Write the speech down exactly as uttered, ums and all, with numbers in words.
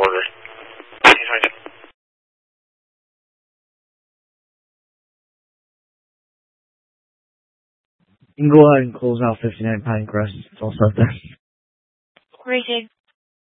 order. fifteen twenty-two. You can go ahead and close out fifty-nine Pinecrest. It's all set there. Rating.